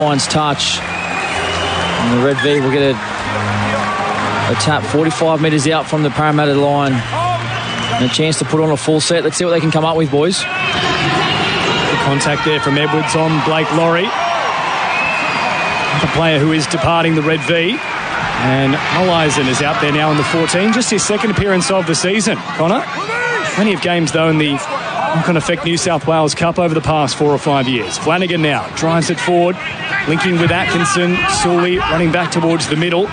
Line's touch. And the Red V will get a tap 45 metres out from the Parramatta line. And a chance to put on a full set. Let's see what they can come up with, boys. The contact there from Edwards on Blake Laurie, the player who is departing the Red V. And Mullisen is out there now in the 14. Just his second appearance of the season, Connor. Plenty of games, though, in the Knock-on Effect New South Wales Cup over the past 4 or 5 years. Flanagan now drives it forward, linking with Atkinson. Sully running back towards the middle.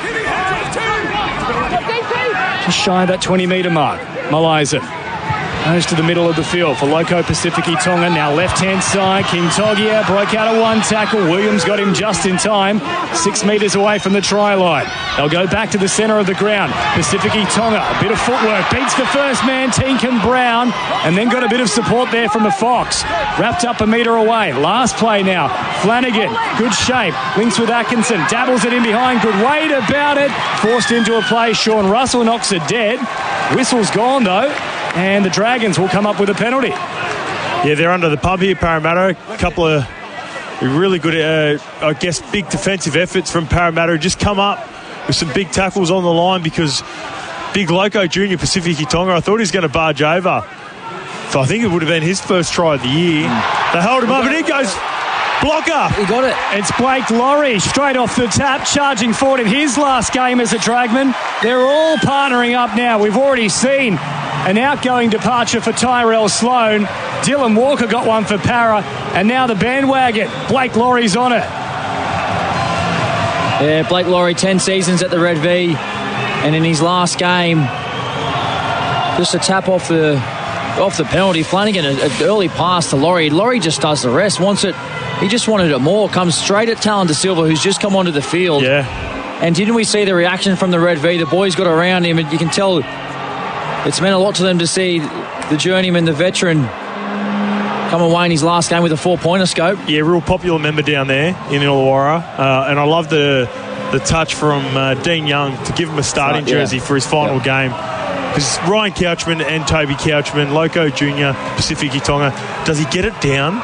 Just shy of that 20-metre mark. Mullisen goes to the middle of the field for Loco Pacifici Tonga. Now left-hand side, King Togia broke out of one tackle. Williams got him just in time, 6 metres away from the try line. They'll go back to the centre of the ground. Pacifici Tonga, a bit of footwork, beats the first man, Tinkin Brown, and then got a bit of support there from the Fox. Wrapped up a metre away. Last play now. Flanagan, good shape, links with Atkinson, dabbles it in behind, good weight about it. Forced into a play, Sean Russell knocks it dead. Whistle's gone though, and the Dragons will come up with a penalty. Yeah, they're under the pump here, Parramatta. A couple of really good, big defensive efforts from Parramatta. Just come up with some big tackles on the line because big Loco Junior Pacifici Tonga, I thought he was going to barge over. So I think it would have been his first try of the year. They hold him up and he goes... Blocker. He got it. It's Blake Laurie straight off the tap, charging forward in his last game as a Dragman. They're all partnering up now. We've already seen an outgoing departure for Tyrell Sloan. Dylan Walker got one for Para, and now the bandwagon. Blake Laurie's on it. Yeah, Blake Laurie, 10 seasons at the Red V, and in his last game, just a tap off the penalty. Flanagan, an early pass to Laurie. Laurie just does the rest, wants it. He just wanted it more. Comes straight at Talon De Silva, who's just come onto the field. Yeah. And didn't we see the reaction from the Red V? The boys got around him, and you can tell it's meant a lot to them to see the journeyman, the veteran, come away in his last game with a 4-pointer scope. Yeah, real popular member down there in Illawarra. And I love the touch from Dean Young to give him a starting jersey for his final game. Because Ryan Couchman and Toby Couchman, Loco Junior, Pacifici Tonga, does he get it down?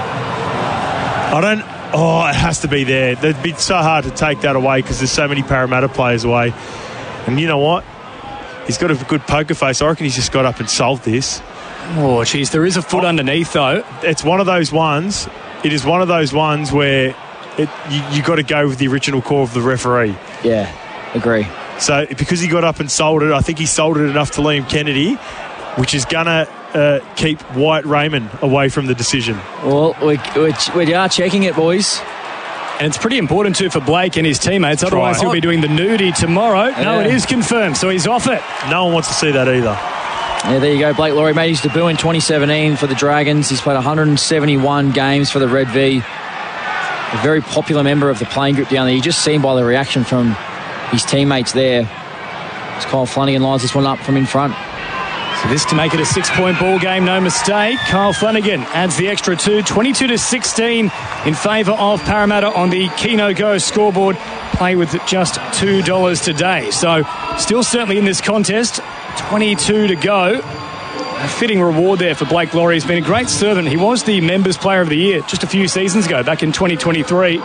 It has to be there. It'd be so hard to take that away because there's so many Parramatta players away. And you know what? He's got a good poker face. I reckon he's just got up and solved this. Oh, geez, there is a foot underneath, though. It's one of those ones. It is one of those ones where you got to go with the original call of the referee. Yeah, agree. So because he got up and sold it, I think he sold it enough to Liam Kennedy, which is going to keep Wyatt Raymond away from the decision. Well, we are checking it, boys. And it's pretty important, too, for Blake and his teammates. Otherwise, he'll be doing the nudie tomorrow. Yeah. No, it is confirmed, so he's off it. No one wants to see that either. Yeah, there you go. Blake Laurie made his debut in 2017 for the Dragons. He's played 171 games for the Red V. A very popular member of the playing group down there. You just seen by the reaction from his teammates there. As Kyle Flanagan lines this one up from in front. So this to make it a 6-point ball game, no mistake. Kyle Flanagan adds the extra 2, 22-16 in favour of Parramatta on the Keno Go scoreboard. Play with just $2 today. So still certainly in this contest, 22 to go. A fitting reward there for Blake Laurie. He's been a great servant. He was the Members Player of the Year just a few seasons ago, back in 2023.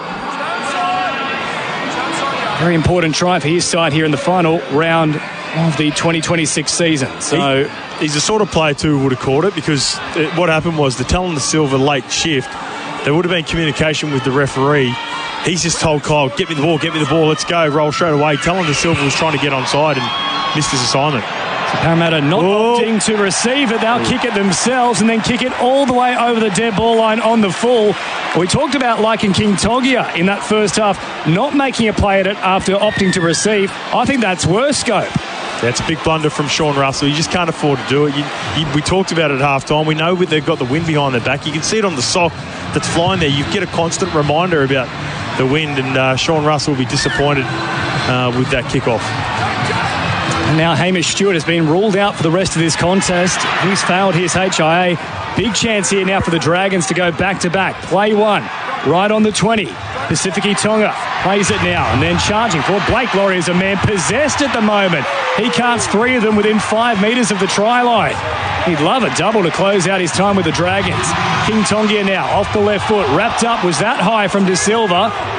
Very important try for his side here in the final round of the 2026 season. So he's the sort of player too who would have caught it, because what happened was the Talon De Silva late shift, there would have been communication with the referee. He's just told Kyle, get me the ball, let's go, roll straight away. Talon De Silva was trying to get onside and missed his assignment. So Parramatta not opting to receive it. They'll kick it themselves and then kick it all the way over the dead ball line on the full. We talked about liking King Togia in that first half, not making a play at it after opting to receive. I think that's worse scope. That's a big blunder from Sean Russell. You just can't afford to do it. We talked about it at half-time. We know they've got the wind behind their back. You can see it on the sock that's flying there. You get a constant reminder about the wind, and Sean Russell will be disappointed with that kickoff. And now Hamish Stewart has been ruled out for the rest of this contest. He's failed his HIA. Big chance here now for the Dragons to go back-to-back. Play one, right on the 20. Pacifici Tonga plays it now and then charging for Blake Laurie is a man possessed at the moment. He carts 3 of them within 5 metres of the try line. He'd love a double to close out his time with the Dragons. King Tonga now off the left foot, wrapped up, was that high from De Silva.